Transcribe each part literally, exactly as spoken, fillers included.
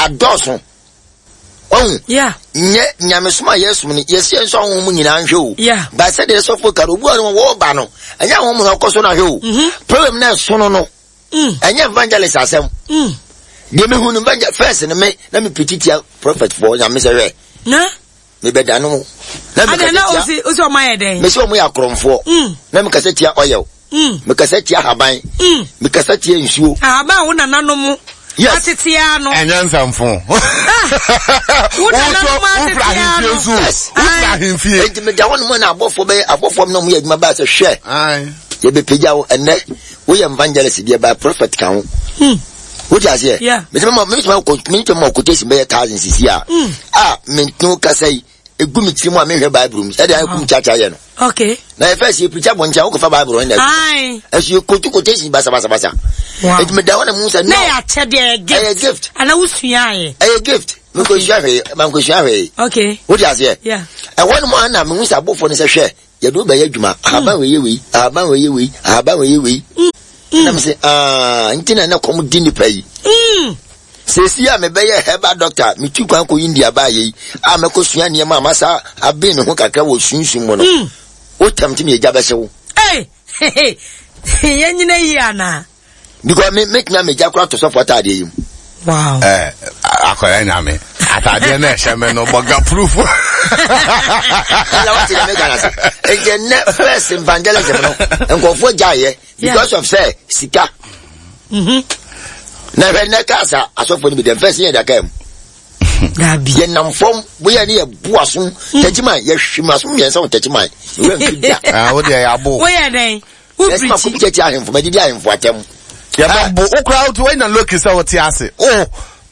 adoso oh yeah nye nyamesoma yesu ni yesi enso ho mu nyina nhwe o yeah ba se de so foka obu anu wo ba no anya ho mu akoso na hwe o problem na so no no mm anya evangelist asem mm de me hunu banja first na me na me petitia prophet for nya me se hwe na me beda no na me na o si o so my den me so mu ya kromfo na me kasa tia oil mm me kasa tia haban mm me kasa tia nsuo haban wo na nanom atitia no enyansamfo wo na nanom atitia no wo himfie enti me da wonu na abofo be abofo no mu ya adwuma ba se hwe ai ye be peja wo enne wo ya evangelist bia ba prophet kan wo mm what you say yeah me me me me me me quotation be thousand sisi a ah me tun ka say egu mi tiri mu a me hwe bible mu e dey akum chacha ye no okay na e first you preach boncha wo ko fa bible on there ai as you quote quotation basa basa basa e me da wona mu say no na ya chede gift gift ana usua ye e gift me ko share he man ko share he okay what you say yeah e won mo na me hu say abofo ne say hwe ye do be ye adwuma aba we ye we aba we ye we aba we ye we na me say ah ntina na kom di nipa yi mm sesi a me be ye heba doctor me tu kwan ko India ba yi a me ko sua ne ma masa abe me ho kakra wo sunsun mo no o tamti me eja be se wo eh ye nyina yi ana because me make na me ja kra to so for tade yi wow eh akoya nyame atade na ehye me no boga proof ala wati me kana se e ne first evangelism no enkofo jaye because of say sika mhm na be ne kasa asofo ni be dem first ye da kam gabi ye nam fom boya ni ye buaso tajiman ye hwimaso me yensa tajiman we mfida ah wo de ya bo wo ye den wo yes ma ko pije ahemfo ma didi ahemfo atem ya ma bo okra out when na look is what you say oh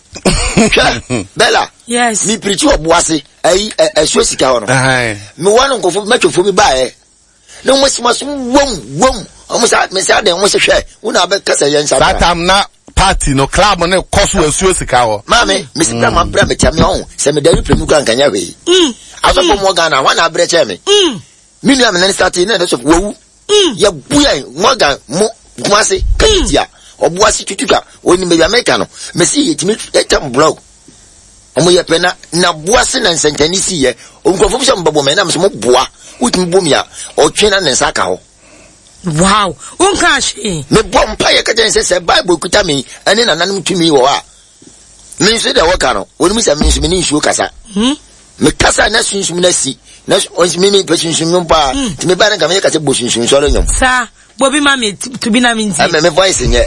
Bella yes mi preach obuase ai esuo sika ho no eh me wanu nkofo matwofo bi bae na mo simaso wom wom omo sa me sa den mo se hwe una be kasa yen sa that time na party no club no cost we esuo sika ho mame me sika ma bra me tia me ho se me dari premu kan kanya hwe mm asofo mo Ghana wa na bre che me mm me nua me na start na so wo ya buya mo Ghana mo kumase katia obuasi tutuka oni me America no me si yetimi etam blog omo ye pena na buase na nsentani si ye onkofo bi so mbabo me na me so mo boa utimi bomia o twena ne nsaka ho wow unka shi me bom pa ye ka jense se bible kuta me ene na nanum tumi wo a me so de woka no oni mi se me so me ni nsuo kasa hmm me kasa na sunsun na si na onsi me me sunsun no pa ti me ba na ka me ka se bo sunsun so lo nyom sa Bobby mami to be na minti. Me me voice nye.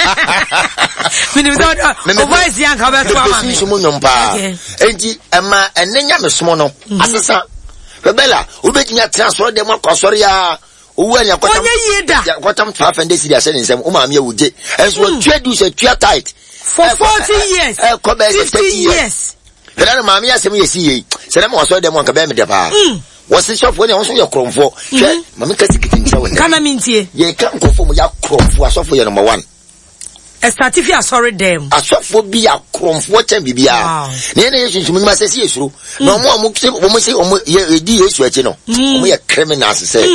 Me ni do voice yan ka be to mami. Me sumu nyompa. Enti ama enenya me sumo no. Asesa. Rebella, ubetinya transfer dem akosori ya. Owu anya kwatam. Onye yeda. Kwatam twelve and days dia se nsem. O ma me awuje. Enso twa du se twa tight. For forty years. Eh ko be thirty years. Pera ma me asem yesi yi. Se na mo so dem anka be me de pa. Was the shop when I was your cromfo? Mamma Cassikin, can I mean to ye can't go for your cromfo, so for your number one. A statifia sorry them. A shop for be a cromfo, and be a nation to me must say true. No more mukse, woman say, oh, ye dear sweatino. We are criminals, say.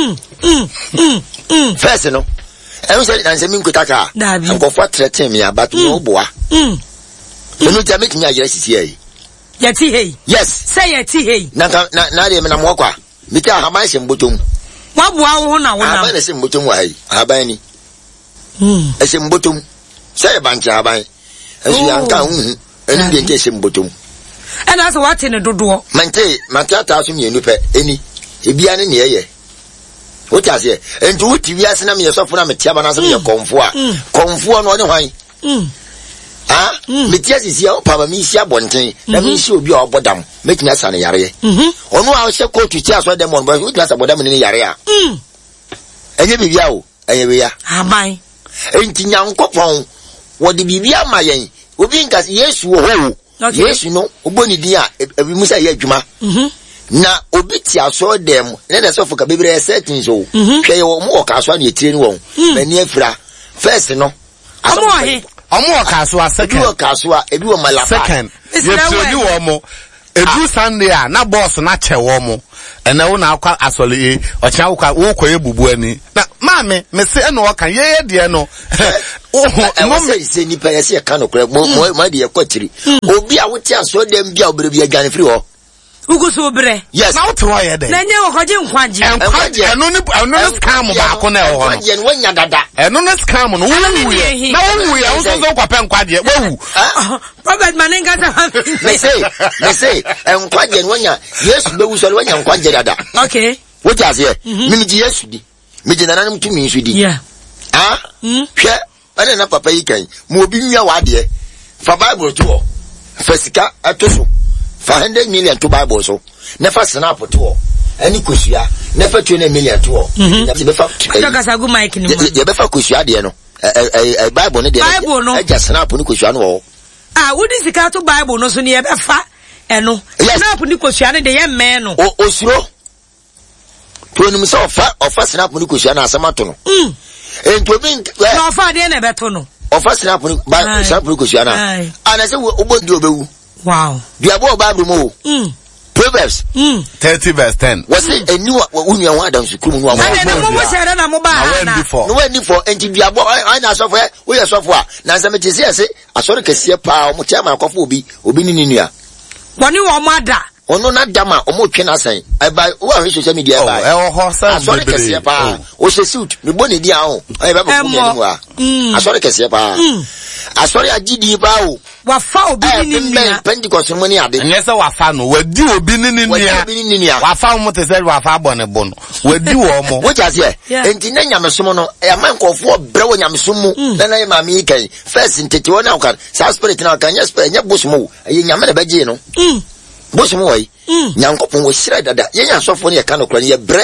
First, no. I was saying, and Semin Kutaka, and go for threatening me about no boa. You know, to make me a yes here. Yeti hey. Yes. Say yeti hey. Na na na de me na mwakwa. Mita haban se mbotom. Wa boa wo na wo na. Haban se mbotom wa hai. Haban ni. Hmm. E se mbotom. Say bancha haban. Ensu yanka hu. Enu de nke se mbotom. E na so wate ne dodo. Mante, mante ata so mienu pe eni. Ebia ne ne ye. Wo ta se. Entu wuti wiase na me yesofo na me tiaba na so me konfo a. Konfo no ne hwan. Hmm. Ah, me tia sisi o papa mi sia bonten na mi si obi obodam mekinya sa ne yare mhm onu a hye coach tia so dem on bo mekinya sa bodam ne yare a mhm enye bibia o enye bia aman enti nyankopon wo de bibia ma yen obi nka Yesu wo ho Yesu no oboni din a ebi musa ye adwuma mhm na obi tia so dem ne de so foka bibire certain so hwe wo mo ka so na etire ni won mani afira first no aso he omo kaso second ebi kaso a ebi wo malapa second ye troni wo mo edu Sunday a na boss na che wo mo ena wo na akwa asole e o cha wo wo koye bubu ani na maame me se eno o kan ye ye de no mo say say nipa yesi e kan okra mo mo de yakotiri obi a wote aso dem bia obere bia gane free ho ugusu obere yes na wote wa ye dey na nye wokoje nkwaje nkwaje eno ni eno ni scam ba ko na e ho nkwaje no wanya dada eno ni scam no wo wu ye na wo wu ye wo so so kwape nkwaje wo wu Prophet Maninga sa me say me say nkwaje no wanya Yesu be wu so wanya nkwaje dada okay wote ase mimi ji Yesu di me je nana mtu mi nsu di yeah ah hwe ene na papa yi kan mo obi nwa wa de fa Bible to fa sika atoso five hundred million to Bible so never snap to any kosua never twenty million to na be fa ka sagu mic ni mo ye be fa kosua de no eh Bible ne de e just snap ni kosua no ah wodi sika to Bible no so ne ye be fa eno snap ni kosua ne de ye me no o osuro to ni so fa ofa snap ni kosua na asamato no mm ento bi na ofa de na be to no ofa snap ni ba snap ni kosua na ana se obondi obewu wow Bible Bible mo mm Proverbs mm thirty verse ten was it a new one you want them to come no na na mo mo share na mo ba na no when for enti Bible I na so for we ya so for na nsem ti se ase asori kese pa mo tia ma akofo obi obi ni nua woni wo mo ada ono na dama o mo twe na san e ba wo ahwe social media ba e wo ho san asori kese pa o se suit me boni di ahun e ba ko ni wa asori kese pa asori agidi ba o wa fa obi ni nua Pentecost mo ni ade enye se wa fa no wa di obi ni ni nua wa fa mo te se wa fa bone bono wa di wo mo wo ja se enti na nyamesom no e man kofo bre wo nyamesom mu na na ma mi kan first ntete wona kan sa spirit na kan yes spirit nya bosom e nyame na baje no mm bosom wo yi nyankopon wo hira dada ye nya sofo ne ye kan okran ye bre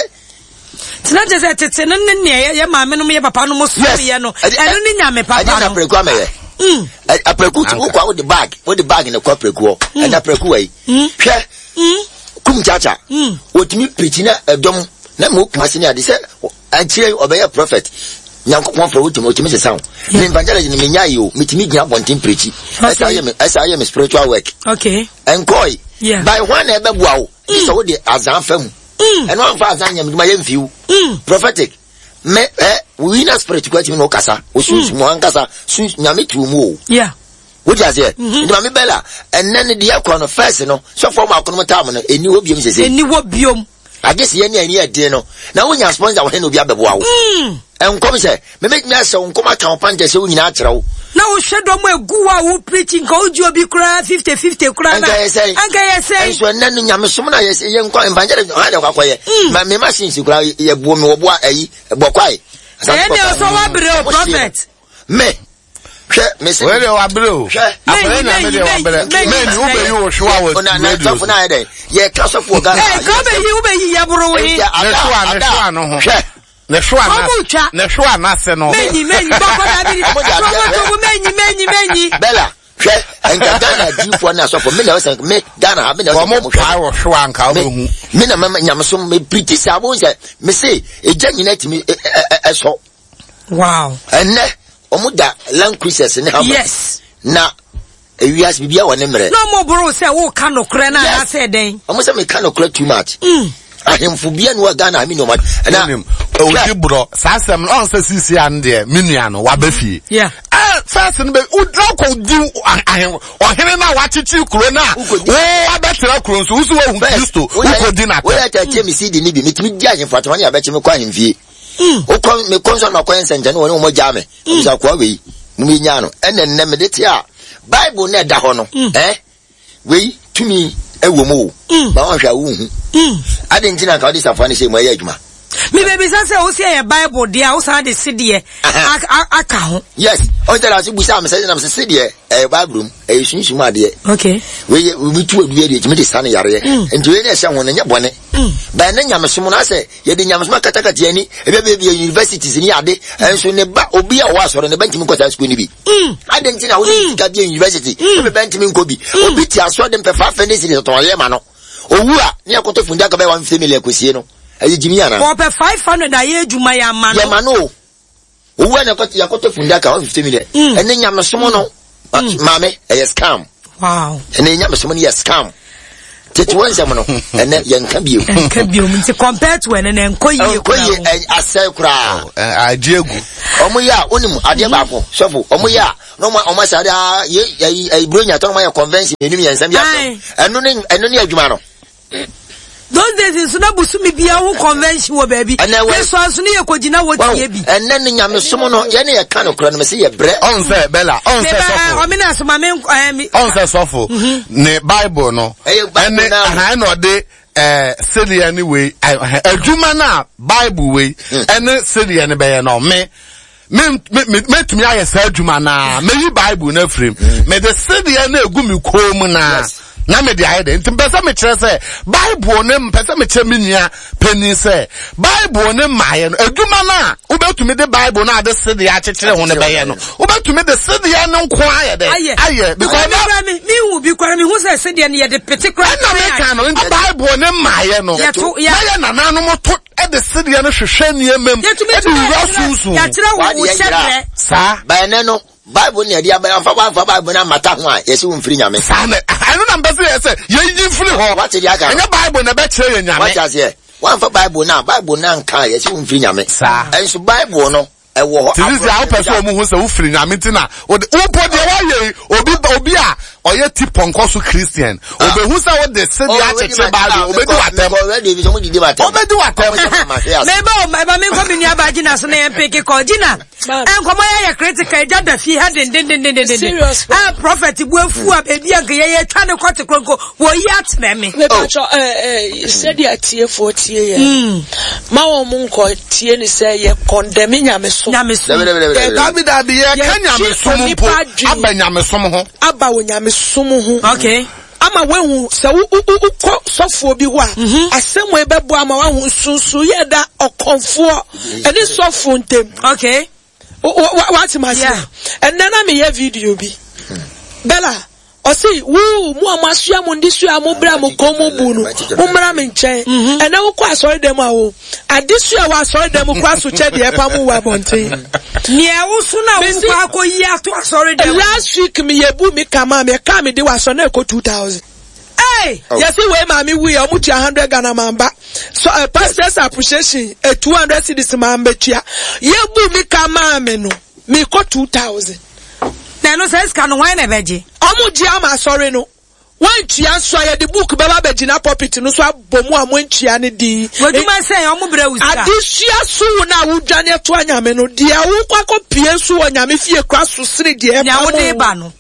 tina je se tete no ne ye ma me no ye papa no mo so ye no eno ni nyame papa no preku ameye mm apreku ti wo kwa wo the bag wo the bag ne kwa preku e da preku yi hwe kum chacha otimi preach na edom na mo kwase ne ade se anchire obeye prophet nyankopon for otimi otimi se sound me evangelist ni menya yi o mitimi gina bontin preach esa ye me esa ye me spiritual work okay enkoi by one e bebua o so wo de azan fam and one fa azan nyam ma ye mfiu prophetic me eh we na spirit kwa chimi no kasa o sunsu mo ankasa sunsu nyame tu mu o yeah what you say ndi ma me bela enne ne de akọ no first no so for ma akọ no tam no eni wo biom sese eni wo biom agesi ye ni ani ade no na wonya sponsor wo he no bi abebo awo enkom se me me nya se enkom aka opanje se wo nyina akere wo na wo hwedo mo egu wa wo preaching ka oji obi kura fifty fifty kura na anka ye say so enne no nyame som na ye ye enko evangelist ha de kwakoye ma me machine si kura ye buo me wo bo ayi bokwai ene o so wa bre o prophet me hwe me se we wa bre o afere na me de wa bre me ni wo be yi wo hwa wo na na so na ye de ye ka so for ga eh ka be yi wo be yi ya bro we na shwa na shwa no ho na shwa na na shwa na se no menyi menyi boko na bi so menyi menyi menyi bella hwe enka Ghana difo na so for me na so me Ghana ha me na so mo pa wo shwa nka wo hu me na mama nyamso me British abo nse me say eja nyina timi eso wow enne omuda land cruises ne ha yes na ewias bibia wone mere no mo bro say wo ka no kre na na say den omo say me ka no kre too much mm ahemfo bia no Ghana ha me no ma na o di bro sa sem no on say sisi an de menua no wa ba fie yeah ah first no be o dra ko di ahem o here na wa chichi kuro na wo abetra kuro so usu wo hu Kristo wo di na wo ya ta che mi si di ni bi mitimi di ahemfo atoma ne abeche me kwa ahemfie o kon me konso na kwen senje no woni mo jame bisa kwa we mu nya no ene nne me de ti a Bible na da ho no eh we tumi ewo mo ba won hwa wo hu ade ntina ka odi safani se mo ya adwuma me baby say say o see your Bible dia o sa de sidie aka ho yes o tell us busa am say na say sidie eh Bible eh sunsun ade okay we we tu adu ye de me de sane yare enti we na hye ho na nya bone ba na nyamesom na say ye de nyamesom katakati ani e be be universities ni ade enso ne ba obi a wa soro ne ba ntimi kwata school ni bi ade ntina wo ka bi university e be ntimi nkobi obi ti aso de mpefa fene si de to ye ma no owu a ne akoto funda ka be one fifty million kwasie no ayi jimi yana for per five hundred aye ejuma ya ma no ya ma no owu na akoto yakoto funda ka one fifty million ene nyamesom no mame e scam wow ene nyamesom ni scam tete one sem no ene yenka bio enka bio mti compared to ene enko yie ko yie asai kura ajiegu omo ya onim ade baako sofo omo ya no mo omo sa da ye ye bronya to no ma convention enim yensam ya eno ne eno ne adwuma no those days is na busumi bia wo convention wo baby so aso ne yakogina wo tie bi enne ne nyame som no ye ne ye ka no kura no me se ye bre on say bella on say sofo o me na so ma me on say sofo ne bible no enne ha no de eh sedi anyway adwuma na bible we enne sedi ane be ye no me me me tumi aye sa adwuma na me yi bible na frame me de sedi ane egu mi kom na na me de aide nti pesa me kire se bible ne pesa me kire me nia pani se bible ne maye no aduma na ubetumi de bible na de se de akekere ho ne beye no ubetumi de se de ya ne nko aye de aye because me me hu bi kwara me hu se se de ne ye de particular na me kan no nti bible ne maye no maye na na no moto e de se de ya no hwehwe ne emem e de rasusu ya kire wo shebre sa ba ne no Bible ne dia ba fa fa Bible na mata ho a yesi wo mfiri nyame sa na anu na mbese yese ye yi mfiri ho what dey aga enya Bible na be kire ye nyame what dey here one fa Bible na Bible na nka yesi wo mfiri nyame sa enso Bible no e wo ho tisi a wo person mu hu se wo firi nyame tina wo po de wa ye obi obi a oye tiponko so Christian obe hu se wo de se dia cheche Bible obe di watem already bi so mo di watem obe di watem me ba me ba me ko mi nia ba gina so na ye peke ko gina en ko ya critical ja da fi ha den den den den den ah prophet bu afu a be bia ge ye twa ne kote kronko wo yi atme me me ba cho eh eh said ya tie for tie ye ma wo mu nko tie ni say ye condemn nyame so nyame so David abi ye kan nyame so mu po aba nyame so ho aba wo nyame so mu ho okay ama wehu se ukọ sofo bi ho a asem we bebo ama wahu sunsu ye da okonfo eni sofo ntem okay what ma say and then am here video bi Bella o see wo mu amasua mu ndisu amobra mu komo bunu umra me nchen and na wo kwa asori dem a wo adesu a wa asori dem kwa so che de pa mu wa bonten ne wo so na wo kwa akoyi ato asori dem last week me yebu me kama me ka me de wa so na ko two thousand. Hey, oh. Yes, we mami we are much a hundred Ghana mamba. So a uh, pastor's appreciation a two hundred cedis mamba chia. Ye bu mi kama me no. Me ko two thousand. Na no says can why na beji. Omu ji ama sorry no. One chia so ya the book baba beji na pulpit no so abomu amon chia ne di. What do I say omu bre uska. Adisia so na wo dwane to anyame no dia wo kwakọ pie so anyame fie kwa so sire dia e ba. Ya wo de ba no.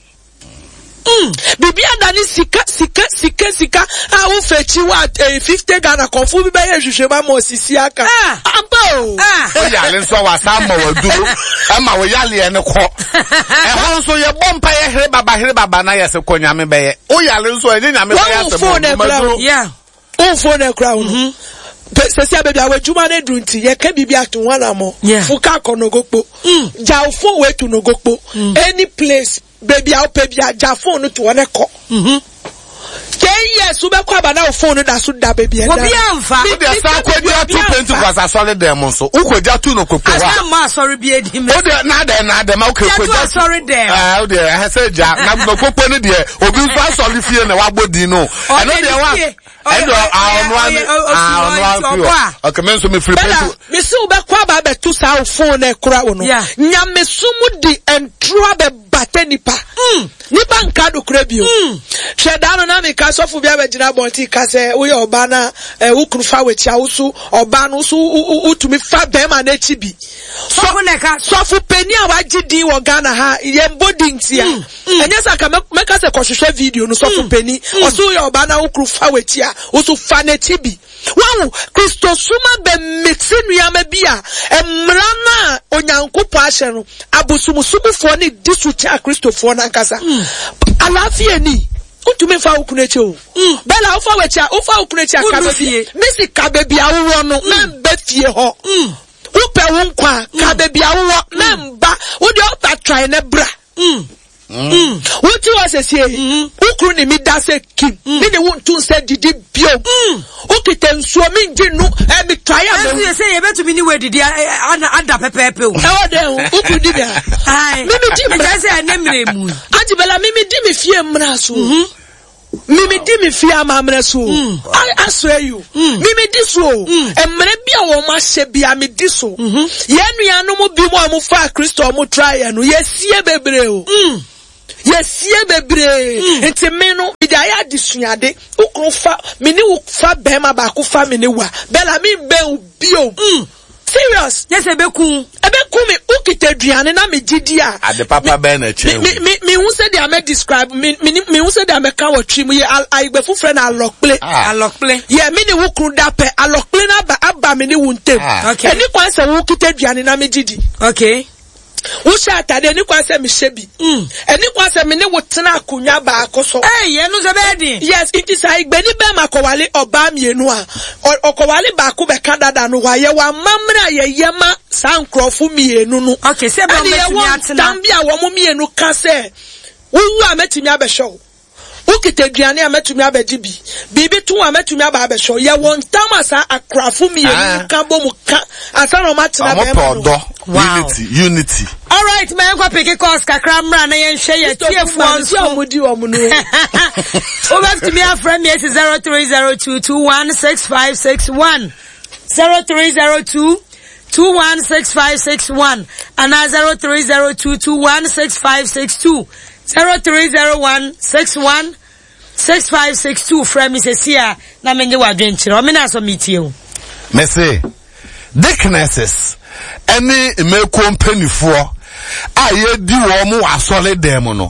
Mm. Bibi adani sika sika sika sika a wo fechi wa fifty Ghana konfu bi be ye hwehwe ba mo sisi aka ampo ah o ya le so wa sa ma wa duro ama wo ya le ne ko e ho so ye bompa ye here baba here baba na ye se konyame be ye o ya le so ye nyame be ye se mo yeah o phone e crown mhm sesi abebi awejuma na drunti ye ka bibi atu wana mo fuka konogokpo ja ofo we tu nogokpo any place baby I'll pay your phone to one echo. Mhm. Ten years ube kwa bana phone da so da baby. Wo bi amfa. Bi de sa kwa dia two twenty was asole dem so. Uko dia two no kokko wa. Asa ma sorry bi edi me. O de na de na de ma ukwe kwa. Sorry dem. Ah o de ha se ja na no kokko ne de obi nso asole fie na wa gbodi no. Eno de wa. Endo ah no an ah no an. Okay men so me free pay. Me se ube kwa ba be tu sa phone e kura wo no. Nyame sumu di entro be batenipa. Mm. Nipa nka do kura bi o. Sheda no na me ka sofu bia be gina bonti ka se wo ye oba na e wo krufa wechi awusu oba no so utumi fa be ma na chi bi. Sofu neka sofu peni a wagidi wo Ghana ha ye mbodi ntia. Enye saka me ka se kohwehwe video no sofu peni o so ye oba na wo krufa wechi a wo so fa na chi bi. Wow, Christo suma be mixinu ya mebia emra na onyankopɔ ahye no abusumusumu ni disuti a Christofo na nkasa alafie ni utumi fa okuneche o bela ufa wecha ufa okuneche akabebi misi kabebi awo no membe fie ho upe wo nkwa kabebi awo memba wo de ota try ne bra Mm. What you was say? Ukru ni mi da se kim. Mi ni won tun se didi bio. Ukite nsuo mi nje nu e mi try am. You say you better be ni we didi ada pepepe o. E wo de ukru di bia. Ai. Mi mi di mra. I say na mre mu. Aji bela mi mi di mi fie mra so. Mimi di mi fi amamre so. I I swear you. Mimi di so. Emre bia wo ma hye bia me di so. Ye nuanu mu bi mu amu fa Kristo mu try enu. Yesie bebre o. Yesie bebre. Enti me no bi da ya disuade. Ukro fa me ni wo fa bema ba ko fa me ni wa. Bela mi be bio. Serious? Yes, ebe kun. Ebe kun me ukite duane na me gidia. Ade papa be na che. Me me me who said they make describe me me me who said they make ka watri mu ye aigbe fu friend alokple. Alokple. Yeah, me ni wo kun da pe alokple na ba aba me ni wo ntem. Okay. Eni kwa se wo ukite duane na me gidi. Okay. Wo sha atade eni kwa se me shebi. Mm. Eni kwa se me ni wo tena akunya ba akoso. Eh, ye no se be din. Yes, it is aigbe ni be makowale oba mienu a. Okowale ba ko be kadada no wa ye wa mamra ye yema sankrofo mienu no. Okay, se be metumi atena. Tambia wo mo mienu ka se. Wo a metumi abehwo. Ukite duane a metumi abegibi. Bibi tu a metumi abehwo. Ye won tamasa akrafo mienu ka bo mu ka. Asa no matena be mo. Unity, unity. All right, me enko pick course kakra mra na yen hwe ye tiefo nso omudi omuno. O left me a friend me zero three zero two two one six five six one zero three zero two two one six five six one and zero three zero two two one six five six two zero three zero one six one six five six two friend me say here na me nge wadwenchire o me na so metie o. Me say deaconesses any me company for aye di wo mu asole dem no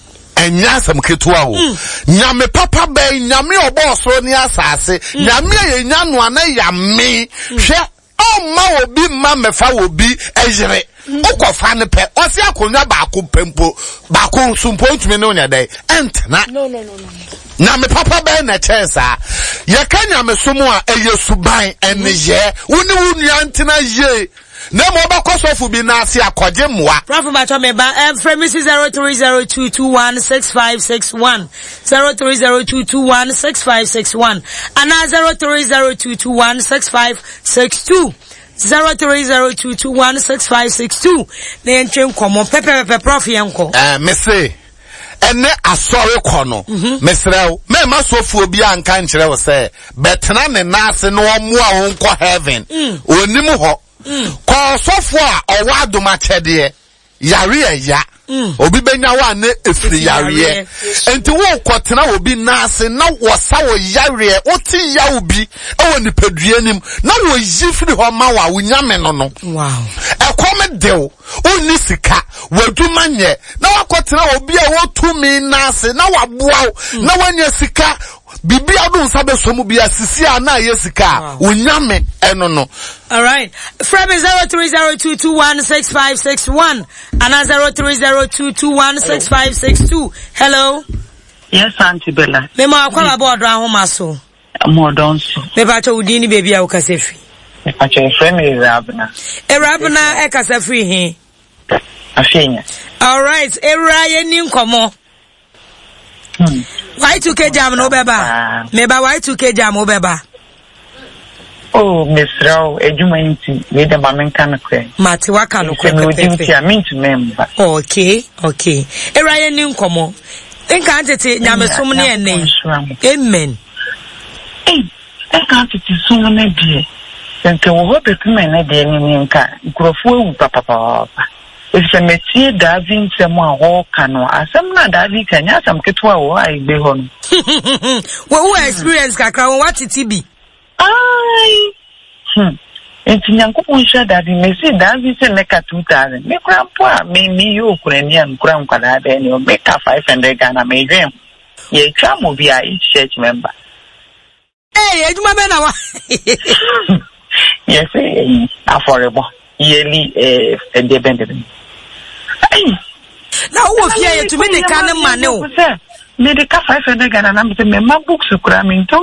enya sam ketua ho nyame papa be nyame obo so ni asase nyame ye nya no ana yame hwe o ma obi ma mefa obi ejere ukofa ne pe o se akonya ba ko pempo ba ko sumpo ntumi ne onya dai entna no no no no nyame papa be na chesa ye ka nyame so mu a eyesuban ene ye woni wonu antena ye na mo ba kosofu bi na ase akoje moa Prof Bacho me ba um frequency zero three zero two two one six five six one zero three zero two two one six five six one and zero three zero two two one six five six two zero three zero two two one six five six two na entwe komo pepe pepe prof yenko eh me say ene asore kono mesrew me ma sofu obi anka nkire wo say betena ne nase no omo a wonko heaven onim ho ko sofo a owa adoma chede yare ya obi benya wa ne efiri yare enti wo kwotena obi nase na wosa wo yare oti ya obi e wo nipadua nim na wo yifiri ho ma wa wunyame no no wow ekome dew oni sika waduma nye na wakwotena obi a wo tumi nase na waboa na wanya sika bibi adun sabe so mu bia sisi ana yesika unyame eno no. All right, from zero three zero two two one six five six one and zero three zero two two one six five six two. Hello. Yes, Auntie Bella. Me ma kwa about ahoma so. Mo don so. Me ba cho udi ni baby a wo kasa free. Me pa cho friend me Rabna. E Rabna e kasa free he. Afenya. All right, Era ye ni nkomo. Hmm. Y two K jam no beba. Me ba Y two K jam o beba. Oh, Miss Rao, ejuma inti, we da ba men kan kwe. Mati waka no kwe pepe. I mean to member. Okay, okay. Era ye ni nkomo. Enka antete nyame som ne ene. Amen. Eh, enka antete som ne die. Enka wo ho beku me ne die ni nka. Nkrofo ewu papa papa. If me tie David semo a ho kano asem na David kanya asem ketwa wo aigbe ho no. Wo wo experience kakra wo what it be? Ai. Hmm. Enti Nyankopon hwa David me see David se meka two thousand. Me kura mpo a me me yo kura ni am kura nkwada da ni o meka five hundred Ghana me dwen. Ye twa mo bi a each church member. Eh, ejuma be na wa. Yes, eh, affordable. Yearly eh independent. Na wo fia ye to me de kan man o. Me de ka five hundred Ghana na me me ma books kura me ntom.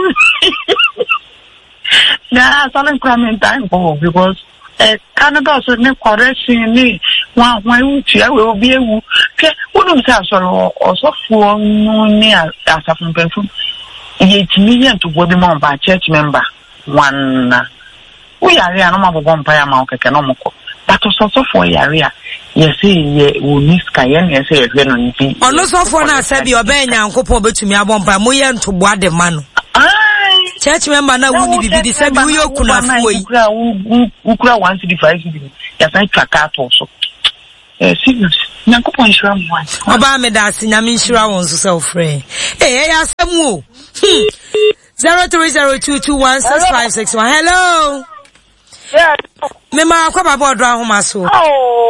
Na salen kura me time go because eh Canada so ne correction ni wa wa uti awe obi ewu. Ke wonu se asoro osofuo nu ni asafun penfu. Ye timi yen to go bi mo ba church member one. We are here no ma bo mpa ya ma okeke no moko. But so so for area yes ye wo niska ye na say ye no nti ono so for na sabi oba nyankopon betumi abompa mo ye ntoboa de ma no church member na wuni bibidi sabi wo yokuna fuo yi ukura one sixty-five ya sai traka to so eh serious nyankopon shira mo oba me da se nyame shira won so self free eh ya asem o zero three zero two two one six five six one hello yeah me ma kwa baba odo ahoma so oh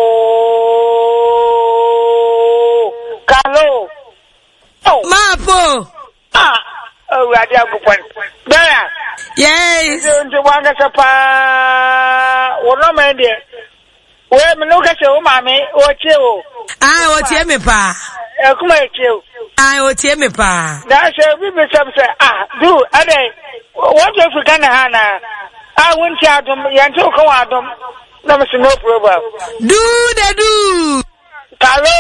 Carlo oh mapo ah oh radio agupon there yes nje wanga sapa wono me de we me no ka che o ma me o che o ah o tie me pa e kuma e che o ah o tie me pa da she bi be sam say ah do ade what if we can hana ah won't ya dum ya nto ko wa dum na me no problem do the do Carlo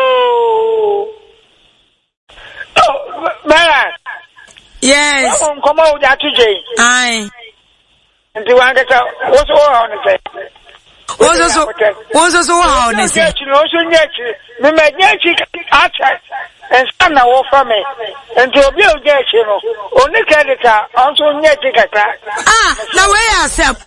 oh man yes come on that today ai ndi wanga ta what's all on the Ozo so ozo so wa on say no so nyachi me me nyachi acha and na wo for me and obi o nyachi no oni credita on so nyachi kata ah na we accept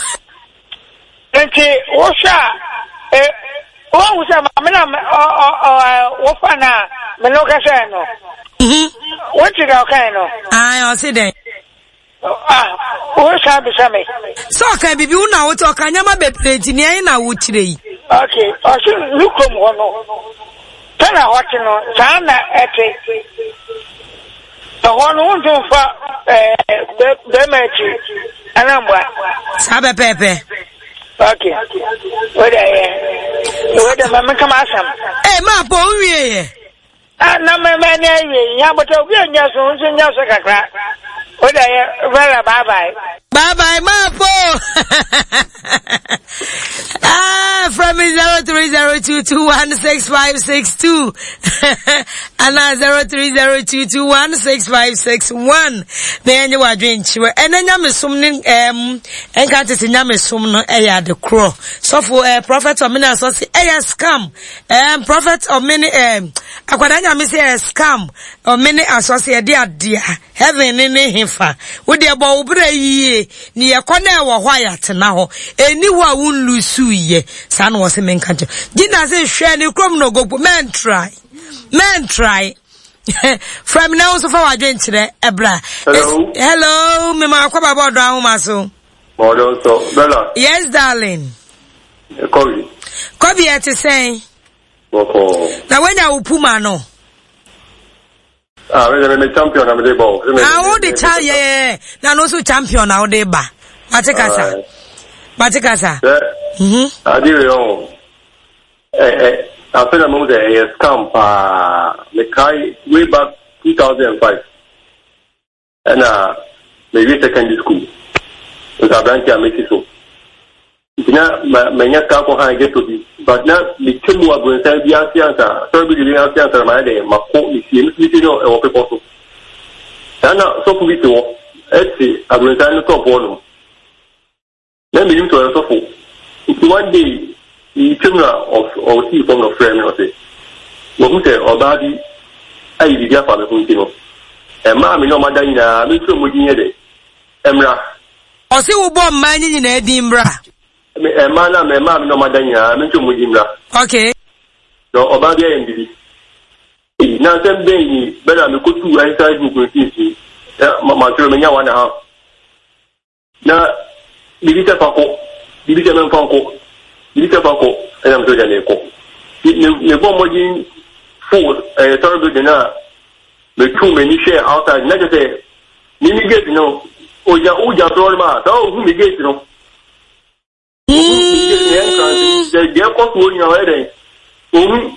enti wo sha eh wo wo sha me na wo fa na me no ka say no mhm what did I kind no ah o say den ah wo sha be sha me so ka bibi una wo to ka nyama be plate ni ai na wo kire yi okay o so lukom ho no tana hot no sana ete the one who do fa eh be mechi anamba sabe pepe okay what eh what the mama come asam eh ma po wie ye ah na me me na wie ya but obi anya so so nya so kakra what eh well bye bye bye bye ma po ah from zero three zero two two one six five six two and zero three zero two two one six five six one then you are doing chiwe and then nyame som ni em enka tete nyame som no e ya de kro so for uh, prophet of many so say e scam em prophet of many em akwada nyame say scam of many associate dia dia heaven ni hefa wo de bo wo bra yie ni ye kona e wo ho ayatena ho eni ho a won lusu ye sa na wo se men kanto gina say hwe ni krom no go men try men try from now so far adwen kire ebra hello hello me ma kwa baba odo ahoma so odo so bella yes darling Kobi Kobi e te say boko na wenya upuma no ah we the champion am dey ball ah wo the cha yeah na no so champion na wo dey ba matikasa matikasa mhm adi yo eh eh I feel I'm the scam uh the kai way back two thousand five and uh maybe secondary school with a branch I make it so now my next car I get to be but now the two more going to be answer so be the answer my day my phone is you know or people so and so for it to let's see I'm going to top one let me to so for one day the criminal of or see from the frame or say who say or body I did ya for the continue and mammy no matter in a little more de emra o se wo bom man yin na edimbra me e mana me mammy no matter in a little more dimra okay so obadi en bibi na sem ben better me ko tu inside book ko ti ma tro me nya wana ha na bibi ta fa ko bibi ta men fa ko bibi ta fa ko e na mto jane ko ne bo mo jin food eh sorry be na me tu me ni share outside na je say ni ni get no oja oja pro ma so who me get no the the cost wo ni wa dey ohun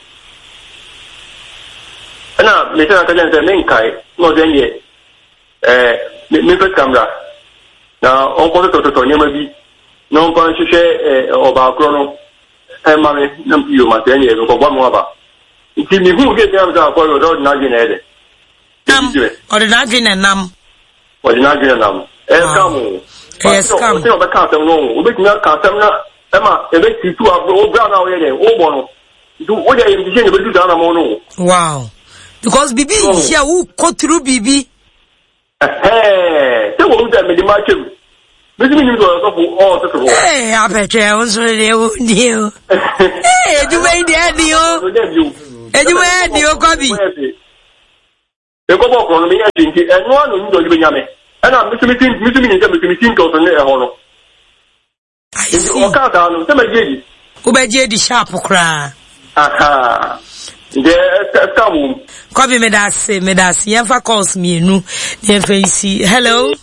ana me tell ka say men kai no den ye eh me first camera na on ko to to to nyama bi no on kan hwehwe eh oba kro no e ma me na mpiyo ma ten ye ko gwa mo aba nti mi hu ge dem za ko do na je na ede nam ordinary na nam ordinary na nam e scam e scam o se o ba ka tem no o be tina ka tem na Emma, a bit too of old brown out here, old one. Do what I am saying about you down a mono. Wow. Because Bibi here who cut through Bibi. Hey, so what that made the market? This means you are all the Hey, I bet you also deal. Hey, you made the deal. And you made the copy. The couple from me, I think, and one who don't even yammy. And I'm missing missing missing goes on the honor. I see. Ubeje di sharp cry. Aha. The come. Copy me that say me that see. Yemfa calls me nu. Yemfa see. Hello.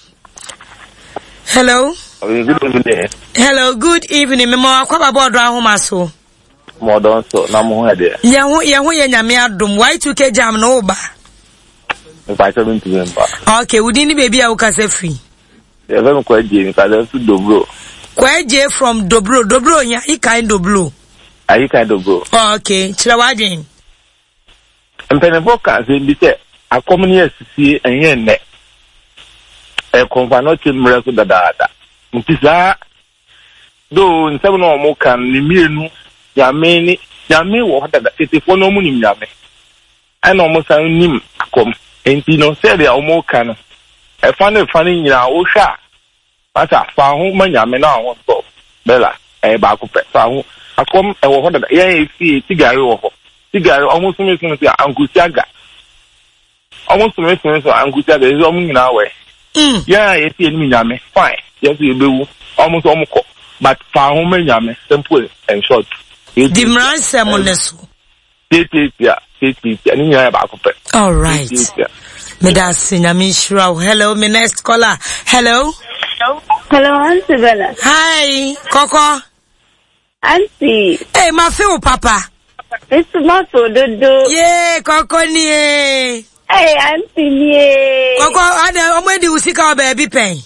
Hello. Good evening. Hello. Good evening. Me mo akwaba board ra homa so. Mo don so na mo he de. Ye ho ye ho ye nyame adom. Y two K jam no ba. If I tell him to remember. Okay, we didn't baby I will say free. Yeah, very quite Jane, because I to Dobro. Quite J from Dobro, Dobro, yeah, he kind of blue. Are you kind of bro? Okay, Chilawadin. And Penevoka, they say, a common years to see and yen net. A convanotin miracle da data. Mtisa, though in seven or more can Nimianu, Yamini, Yami, what that it is one moon Yame. And almost I nim come. And you know, say they are more can. I found it funny in our Osha. But I found my Yamina on top. Bella, a back found. I come and what that yeah, see, cigar or cigar almost making me say Angusiaga. Almost making me say Angusiaga is only in our way. Yeah, you see me Yame, fine. Yes, you do almost almost. But found my Yame, simple and short. The man Samoneso. It is, yeah. All right. Medasi Namishra. Hello, my next caller. Hello. Hello. Hello, Auntie Bella. Hi, Coco. Auntie. Hey, my feel, Papa. It's Maso Dodo. Yeah, Coco nie. Hey, Auntie nie. Coco, I don't know you see our baby pain.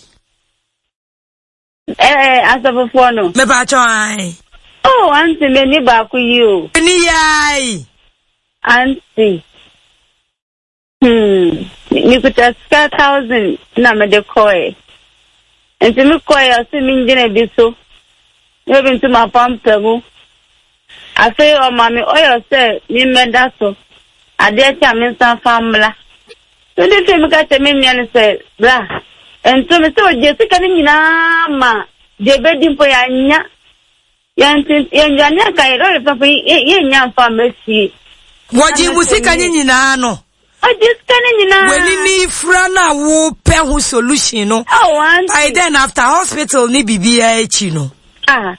Eh, as of a phone. Me patron. Oh, Auntie, me ni back with you. Ni ai. Auntie. Hmm. You could ask a thousand. Na me de koi. And to me koi, I see me in a biso. You been to my pump table. I say, oh, mommy, oh, you say, me medaso. I dare tell me some family. So they say, me got a million and say, blah. And so me so, Jessica, na ma. Je bedding for ya nya. Yan, yan, yan, yan, yan, yan, yan, yan, Waji musika nyinyi na ano. Ojisika nyinyi na. Weni ni frana wo pe hu solution no. Oh, auntie. By then after hospital ni bibi ya echi no. Ah.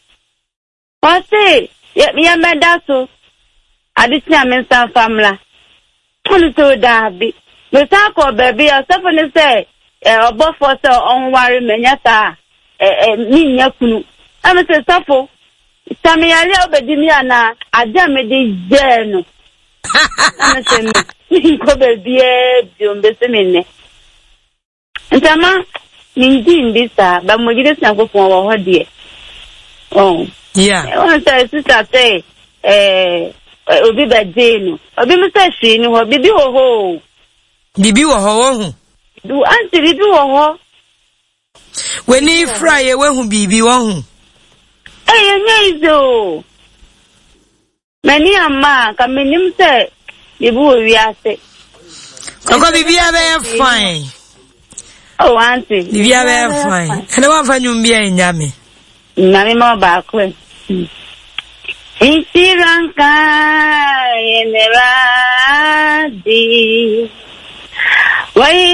Wase, ya ya medaso. Aditi ya mensa famla. Kuni so dabi. Mesa ko baby yourself ni say eh obo for say on worry menya sa eh eh ni nya kunu. Am say safo. Sami ali obedi mi ana aja me de je no. Ana se mi ko baby e biombe se me ne. Ntama ni ndi mbisa ba mo gide san ko fun wo ho de. Oh. Yeah. I want to say sister say eh obi ba je no. Obi mi say hwe ni ho bibi ho ho. Bibi wo ho wo hu. Du anti bibi wo ho. Weni fry e we hu bibi wo hu. Eh nyeizo. Mani amma ka menim se bibi wo wiase. Koko bibi abe fine. Oh auntie. Bibi abe fine. Ene wa fa nyumbi e nyame. Nyame ma ba ko. Isiranka yeneradi. Why